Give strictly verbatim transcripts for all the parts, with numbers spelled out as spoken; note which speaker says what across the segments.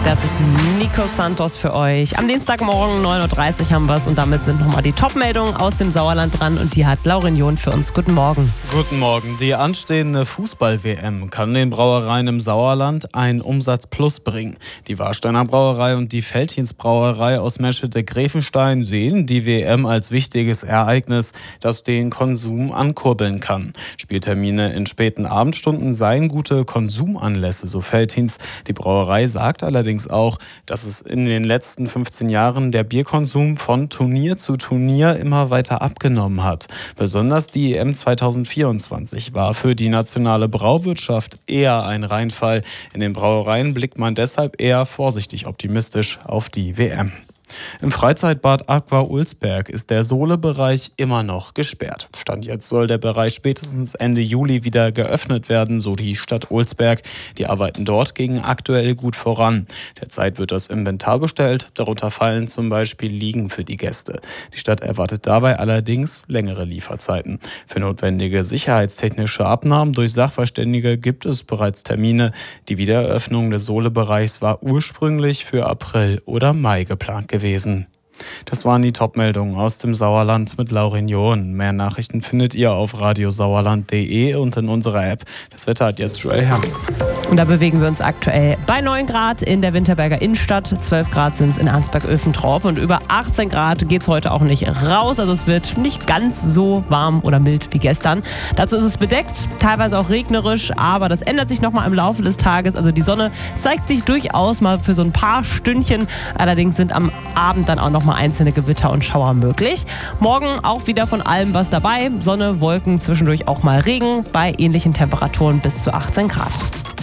Speaker 1: Das ist Nico Santos für euch. Am Dienstagmorgen neun Uhr dreißig haben wir es und damit sind nochmal die Top-Meldungen aus dem Sauerland dran und die hat Laurin John für uns. Guten Morgen.
Speaker 2: Guten Morgen. Die anstehende Fußball-W M kann den Brauereien im Sauerland einen Umsatz plus bringen. Die Warsteiner Brauerei und die Veltins Brauerei aus Meschede-Grevenstein sehen die W M als wichtiges Ereignis, das den Konsum ankurbeln kann. Spieltermine in späten Abendstunden seien gute Konsumanlässe, so Veltins. Die Brauerei sagt allerdings auch, dass es in den letzten fünfzehn Jahren der Bierkonsum von Turnier zu Turnier immer weiter abgenommen hat. Besonders die E M zwanzig vierundzwanzig war für die nationale Brauwirtschaft eher ein Reinfall. In den Brauereien blickt man deshalb eher vorsichtig optimistisch auf die W M. Im Freizeitbad Aqua Ulsberg ist der Sohle-Bereich immer noch gesperrt. Stand jetzt soll der Bereich spätestens Ende Juli wieder geöffnet werden, so die Stadt Ulsberg. Die Arbeiten dort gingen aktuell gut voran. Derzeit wird das Inventar bestellt, darunter fallen zum Beispiel Liegen für die Gäste. Die Stadt erwartet dabei allerdings längere Lieferzeiten. Für notwendige sicherheitstechnische Abnahmen durch Sachverständige gibt es bereits Termine. Die Wiedereröffnung des Sohle-Bereichs war ursprünglich für April oder Mai geplant gewesen. gewesen. Das waren die Top-Meldungen aus dem Sauerland mit Laurin John. Mehr Nachrichten findet ihr auf radiosauerland punkt de und in unserer App. Das Wetter hat jetzt Joel Hermes.
Speaker 1: Und da bewegen wir uns aktuell bei neun Grad in der Winterberger Innenstadt. zwölf Grad sind es in Arnsberg-Öfentrop und über achtzehn Grad geht es heute auch nicht raus. Also es wird nicht ganz so warm oder mild wie gestern. Dazu ist es bedeckt, teilweise auch regnerisch, aber das ändert sich nochmal im Laufe des Tages. Also die Sonne zeigt sich durchaus mal für so ein paar Stündchen. Allerdings sind am Abend dann auch noch mal einzelne Gewitter und Schauer möglich. Morgen auch wieder von allem was dabei. Sonne, Wolken, zwischendurch auch mal Regen bei ähnlichen Temperaturen bis zu achtzehn Grad.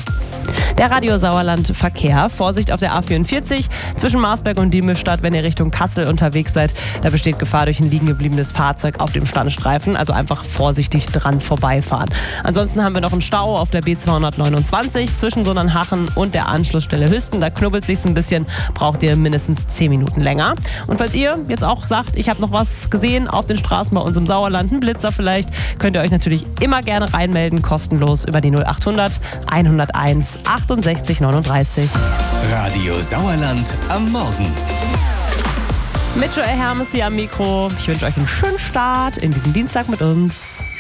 Speaker 1: Der Radio Sauerland Verkehr. Vorsicht auf der A vierundvierzig zwischen Marsberg und Diemelstadt, wenn ihr Richtung Kassel unterwegs seid. Da besteht Gefahr durch ein liegen gebliebenes Fahrzeug auf dem Standstreifen. Also einfach vorsichtig dran vorbeifahren. Ansonsten haben wir noch einen Stau auf der B zweihundertneunundzwanzig zwischen Sonnenhachen und der Anschlussstelle Hüsten. Da knubbelt sich's ein bisschen, braucht ihr mindestens zehn Minuten länger. Und falls ihr jetzt auch sagt, ich habe noch was gesehen auf den Straßen bei uns im Sauerland, ein Blitzer vielleicht, könnt ihr euch natürlich immer gerne reinmelden, kostenlos über die null achthundert hunderteins achtundsechzig neununddreißig.
Speaker 3: Radio Sauerland am Morgen.
Speaker 1: Mit Joel Hermes hier am Mikro. Ich wünsche euch einen schönen Start in diesem Dienstag mit uns.